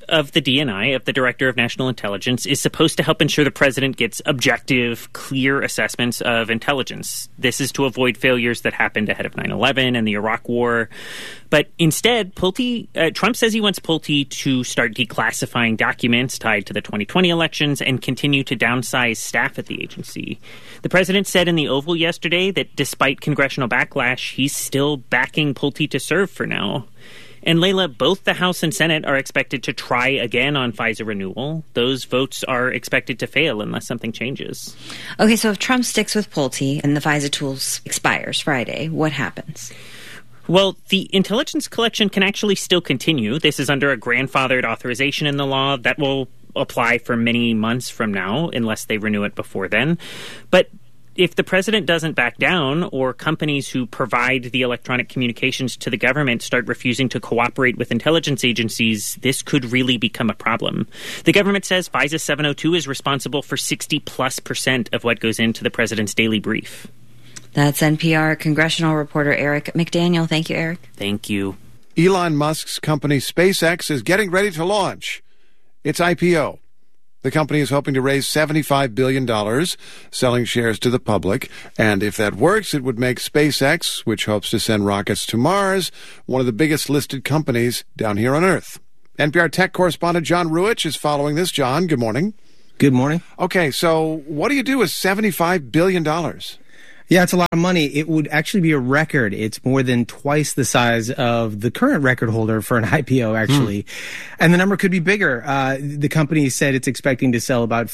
of the DNI, of the Director of National Intelligence, is supposed to help ensure the president gets objective, clear assessments of intelligence. This is to avoid failures that happened ahead of 9/11 and the Iraq War. But instead, Trump says he wants Pulte to start declassifying documents tied to the 2020 elections and continue to downsize staff at the agency. The president said in the Oval yesterday that despite congressional backlash, he's still backing Pulte to serve for now. And Layla, both the House and Senate are expected to try again on FISA renewal. Those votes are expected to fail unless something changes. Okay, so if Trump sticks with Pulte and the FISA tools expires Friday, what happens? Well, the intelligence collection can actually still continue. This is under a grandfathered authorization in the law that will apply for many months from now unless they renew it before then. But if the president doesn't back down, or companies who provide the electronic communications to the government start refusing to cooperate with intelligence agencies, this could really become a problem. The government says FISA 702 is responsible for 60+% of what goes into the president's daily brief. That's NPR congressional reporter Eric McDaniel. Thank you, Eric. Thank you. Elon Musk's company SpaceX is getting ready to launch its IPO. The company is hoping to raise $75 billion, selling shares to the public. And if that works, it would make SpaceX, which hopes to send rockets to Mars, one of the biggest listed companies down here on Earth. NPR tech correspondent John Ruich is following this. John, good morning. Good morning. Okay, so what do you do with $75 billion? Yeah, it's a lot of money. It would actually be a record. It's more than twice the size of the current record holder for an IPO, actually. And the number could be bigger. The company said it's expecting to sell about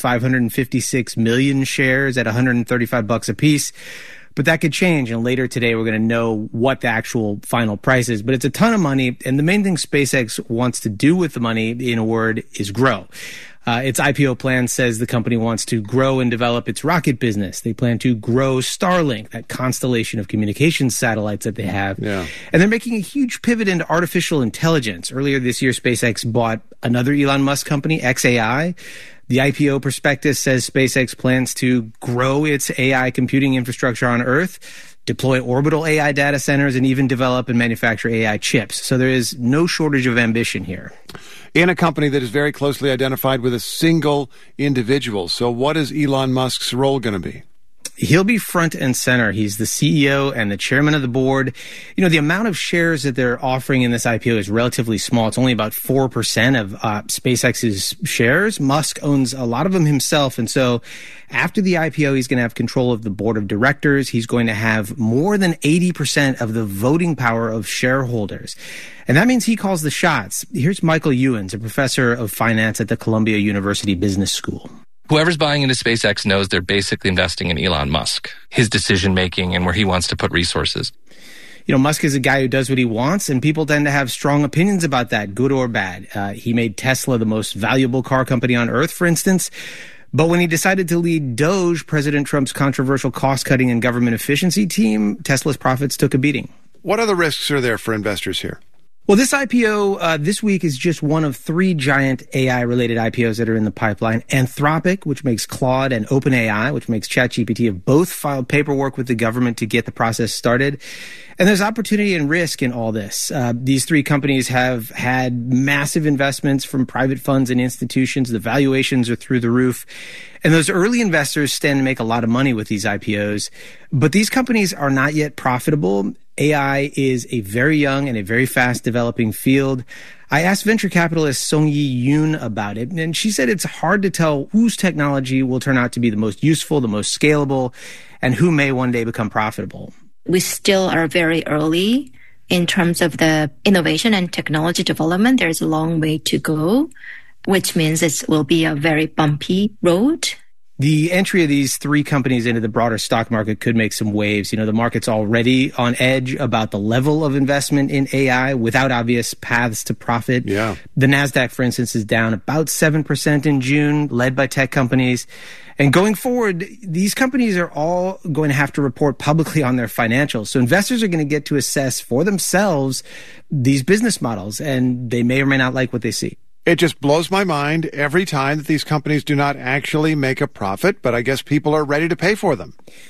556 million shares at $135 a piece. But that could change, and later today we're going to know what the actual final price is. But it's a ton of money, and the main thing SpaceX wants to do with the money, in a word, is grow. Its IPO plan says the company wants to grow and develop its rocket business. They plan to grow Starlink, that constellation of communications satellites that they have. Yeah. And they're making a huge pivot into artificial intelligence. Earlier this year, SpaceX bought another Elon Musk company, xAI. The IPO prospectus says SpaceX plans to grow its AI computing infrastructure on Earth, deploy orbital AI data centers, and even develop and manufacture AI chips. So there is no shortage of ambition here. In a company that is very closely identified with a single individual. So what is Elon Musk's role going to be? He'll be front and center. He's the CEO and the chairman of the board. You know, the amount of shares that they're offering in this IPO is relatively small. It's only about 4% of SpaceX's shares. Musk owns a lot of them himself. And so after the IPO, he's going to have control of the board of directors. He's going to have more than 80% of the voting power of shareholders. And that means he calls the shots. Here's Michael Ewens, a professor of finance at the Columbia University Business School. Whoever's buying into SpaceX knows they're basically investing in Elon Musk, his decision-making and where he wants to put resources. You know, Musk is a guy who does what he wants, and people tend to have strong opinions about that, good or bad. He made Tesla the most valuable car company on Earth, for instance. But when he decided to lead DOGE, President Trump's controversial cost-cutting and government efficiency team, Tesla's profits took a beating. What other risks are there for investors here? Well, this IPO this week is just one of 3 giant AI-related IPOs that are in the pipeline. Anthropic, which makes Claude, and OpenAI, which makes ChatGPT, have both filed paperwork with the government to get the process started. And there's opportunity and risk in all this. These 3 companies have had massive investments from private funds and institutions. The valuations are through the roof. And those early investors stand to make a lot of money with these IPOs. But these companies are not yet profitable. AI is a very young and a very fast developing field. I asked venture capitalist Song-Yi Yoon about it, and she said it's hard to tell whose technology will turn out to be the most useful, the most scalable, and who may one day become profitable. We still are very early in terms of the innovation and technology development. There's a long way to go, which means it will be a very bumpy road. The entry of these 3 companies into the broader stock market could make some waves. You know, the market's already on edge about the level of investment in AI without obvious paths to profit. Yeah. The NASDAQ, for instance, is down about 7% in June, led by tech companies. And going forward, these companies are all going to have to report publicly on their financials. So investors are going to get to assess for themselves these business models, and they may or may not like what they see. It just blows my mind every time that these companies do not actually make a profit, but I guess people are ready to pay for them.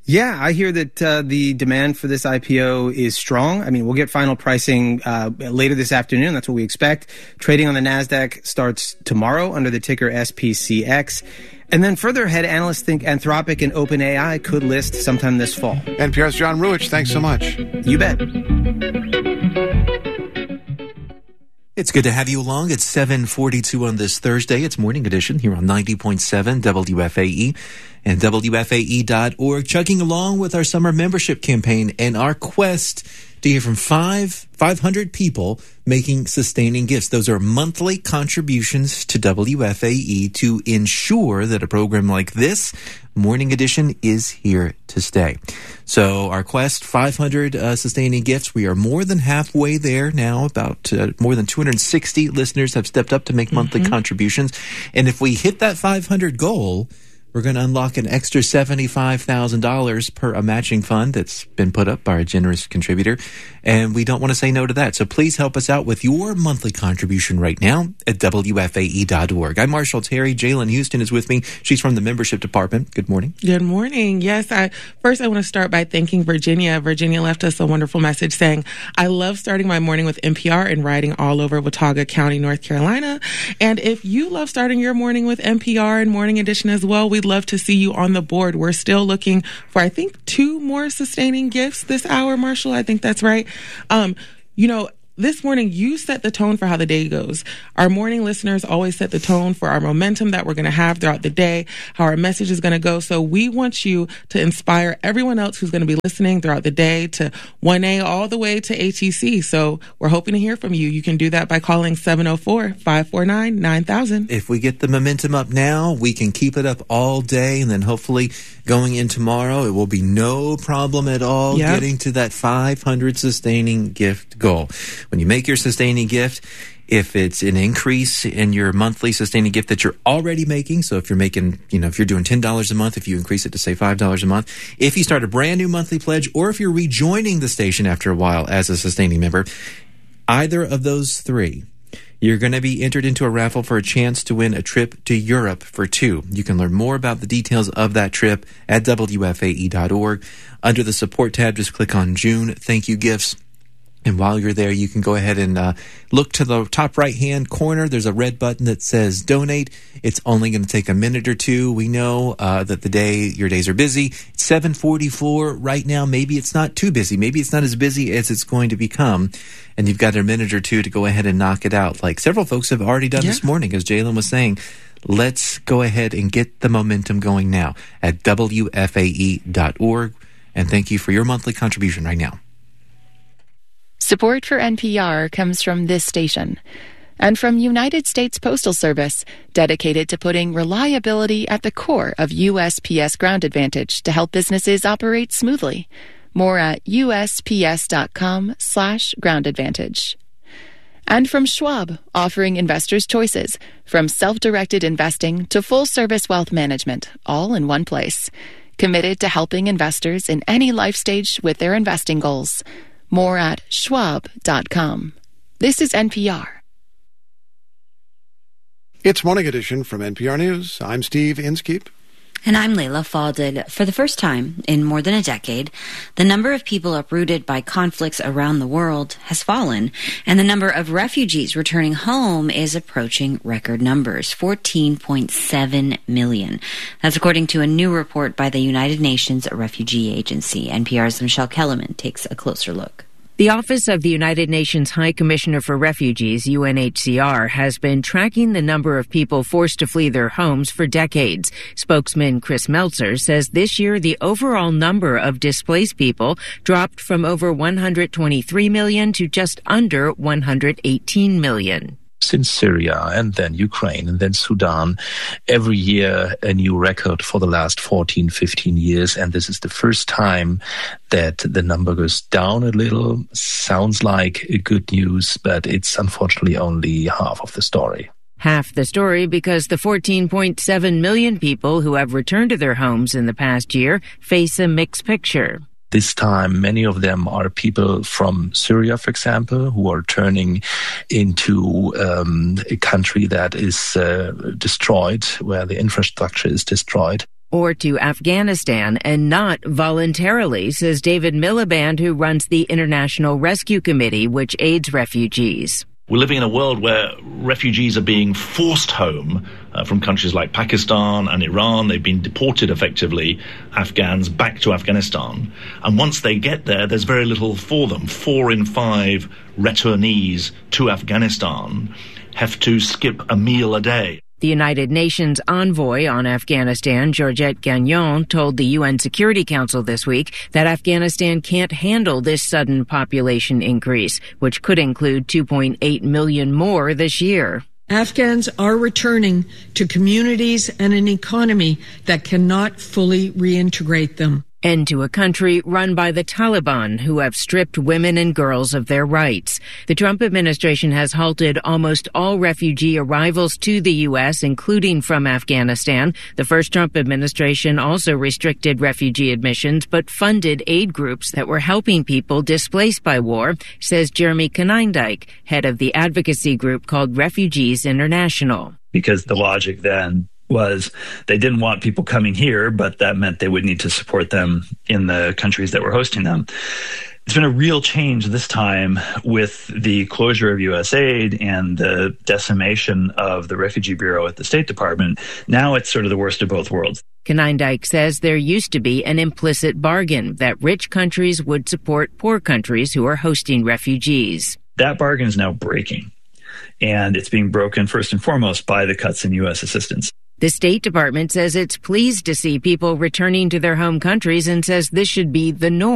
Yeah, I hear that the demand for this IPO is strong. I mean, we'll get final pricing later this afternoon. That's what we expect. Trading on the NASDAQ starts tomorrow under the ticker SPCX. And then further ahead, analysts think Anthropic and OpenAI could list sometime this fall. NPR's John Ruwitch, thanks so much. You bet. It's good to have you along. It's 7:42 on this Thursday. It's Morning Edition here on 90.7 WFAE and WFAE.org, chugging along with our summer membership campaign and our quest to hear from 500 people making sustaining gifts. Those are monthly contributions to WFAE to ensure that a program like this, Morning Edition, is here to stay. So our quest, 500 sustaining gifts. We are more than halfway there now. About more than 260 listeners have stepped up to make monthly contributions. And if we hit that 500 goal, we're going to unlock an extra $75,000 per a matching fund that's been put up by a generous contributor. And we don't want to say no to that. So please help us out with your monthly contribution right now at WFAE.org. I'm Marshall Terry. Jalen Houston is with me. She's from the membership department. Good morning. Good morning. Yes, first I want to start by thanking Virginia. Virginia left us a wonderful message saying, I love starting my morning with NPR and riding all over Watauga County, North Carolina. And if you love starting your morning with NPR and Morning Edition as well, we'd love to see you on the board. We're still looking for, I think, 2 more sustaining gifts this hour, Marshall. I think that's right. This morning, you set the tone for how the day goes. Our morning listeners always set the tone for our momentum that we're going to have throughout the day, how our message is going to go. So we want you to inspire everyone else who's going to be listening throughout the day to 1A all the way to HEC. So we're hoping to hear from you. You can do that by calling 704-549-9000. If we get the momentum up now, we can keep it up all day. And then hopefully going in tomorrow, it will be no problem at all getting to that 500 sustaining gift goal. When you make your sustaining gift, if it's an increase in your monthly sustaining gift that you're already making, so if you're making, if you're doing $10 a month, if you increase it to say $5 a month, if you start a brand new monthly pledge, or if you're rejoining the station after a while as a sustaining member, either of those 3, you're going to be entered into a raffle for a chance to win a trip to Europe for 2. You can learn more about the details of that trip at WFAE.org. Under the support tab, just click on June Thank You Gifts. And while you're there, you can go ahead and look to the top right-hand corner. There's a red button that says Donate. It's only going to take a minute or 2. We know that your days are busy. It's 7:44 right now. Maybe it's not too busy. Maybe it's not as busy as it's going to become. And you've got a minute or 2 to go ahead and knock it out, like several folks have already done this morning, as Jalen was saying. Let's go ahead and get the momentum going now at WFAE.org. And thank you for your monthly contribution right now. Support for NPR comes from this station and from United States Postal Service, dedicated to putting reliability at the core of USPS Ground Advantage to help businesses operate smoothly. More at USPS.com/Ground Advantage. And from Schwab, offering investors choices, from self-directed investing to full-service wealth management, all in one place. Committed to helping investors in any life stage with their investing goals. More at schwab.com. This is NPR. It's Morning Edition from NPR News. I'm Steve Inskeep. And I'm Layla Falded. For the first time in more than a decade, the number of people uprooted by conflicts around the world has fallen, and the number of refugees returning home is approaching record numbers, 14.7 million. That's according to a new report by the United Nations Refugee Agency. NPR's Michelle Kellerman takes a closer look. The Office of the United Nations High Commissioner for Refugees, UNHCR, has been tracking the number of people forced to flee their homes for decades. Spokesman Chris Meltzer says this year the overall number of displaced people dropped from over 123 million to just under 118 million. Since Syria and then Ukraine and then Sudan, every year a new record for the last 14, 15 years. And this is the first time that the number goes down a little. Sounds like good news, but it's unfortunately only half of the story. Half the story because the 14.7 million people who have returned to their homes in the past year face a mixed picture. This time, many of them are people from Syria, for example, who are turning into a country that is destroyed, where the infrastructure is destroyed. or to Afghanistan, and not voluntarily, says David Miliband, who runs the International Rescue Committee, which aids refugees. We're living in a world where refugees are being forced home from countries like Pakistan and Iran. They've been deported effectively, Afghans, back to Afghanistan. And once they get there, there's very little for them. 4 in 5 returnees to Afghanistan have to skip a meal a day. The United Nations envoy on Afghanistan, Georgette Gagnon, told the UN Security Council this week that Afghanistan can't handle this sudden population increase, which could include 2.8 million more this year. Afghans are returning to communities and an economy that cannot fully reintegrate them. And to a country run by the Taliban, who have stripped women and girls of their rights. The Trump administration has halted almost all refugee arrivals to the U.S., including from Afghanistan. The first Trump administration also restricted refugee admissions, but funded aid groups that were helping people displaced by war, says Jeremy Konyndyk, head of the advocacy group called Refugees International. Because the logic then was they didn't want people coming here, but that meant they would need to support them in the countries that were hosting them. It's been a real change this time with the closure of USAID and the decimation of the Refugee Bureau at the State Department. Now it's sort of the worst of both worlds. Konyndyk says there used to be an implicit bargain that rich countries would support poor countries who are hosting refugees. That bargain is now breaking, and it's being broken first and foremost by the cuts in U.S. assistance. The State Department says it's pleased to see people returning to their home countries and says this should be the norm.